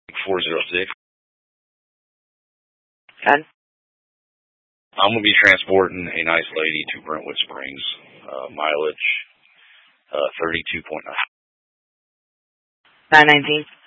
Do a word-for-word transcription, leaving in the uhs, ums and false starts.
four zero six. Ten. I'm going to be transporting a nice lady to Brentwood Springs. Uh, mileage, uh, thirty-two point nine. nine nineteen.